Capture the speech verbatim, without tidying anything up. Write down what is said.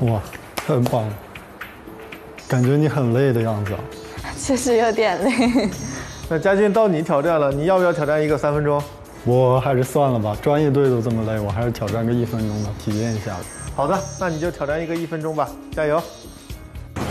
哇，太棒了！感觉你很累的样子啊。 确实有点累。 那佳俊到你挑战了，你要不要挑战一个三分钟？ 我还是算了吧，专业队都这么累，我还是挑战个一分钟的，体验一下吧。 好的，那你就挑战一个一分钟吧，加油！